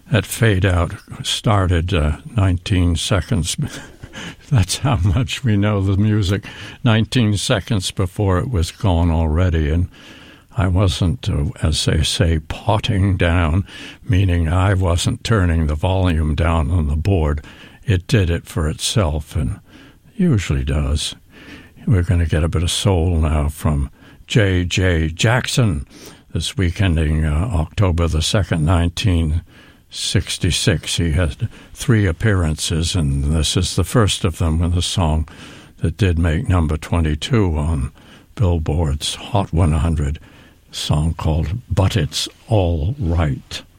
That fade out started 19 seconds. That's how much we know the music. 19 seconds before it was gone already, and I wasn't, as they say, potting down, meaning I wasn't turning the volume down on the board. It did it for itself, and usually does. We're going to get a bit of soul now from J.J. Jackson, this week ending October the 2nd, 1966. He had 3 appearances, and this is the first of them with a song that did make number 22 on Billboard's Hot 100, a song called But It's All Right.